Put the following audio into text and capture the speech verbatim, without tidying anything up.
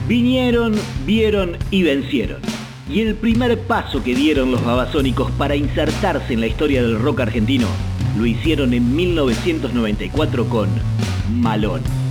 Vinieron, vieron y vencieron. Y el primer paso que dieron los Babasónicos para insertarse en la historia del rock argentino lo hicieron en mil novecientos noventa y cuatro con Malón.